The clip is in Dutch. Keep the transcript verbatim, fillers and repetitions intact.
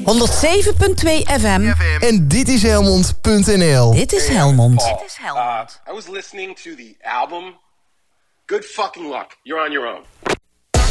honderdzeven punt twee F M. En dit is Helmond punt n l. Dit is Helmond. Dit is Helmond. Uh, I was listening to the album. Good fucking luck. You're on your own.